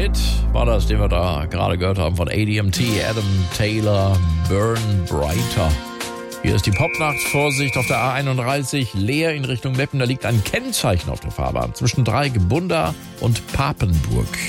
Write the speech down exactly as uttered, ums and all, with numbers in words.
Hit war das, den wir da gerade gehört haben von A D M T, Adam Taylor, Burn Brighter. Hier ist die Popnacht. Vorsicht auf der A einunddreißig, leer in Richtung Meppen. Da liegt ein Kennzeichen auf der Fahrbahn zwischen Dreieck, Bunda und Papenburg.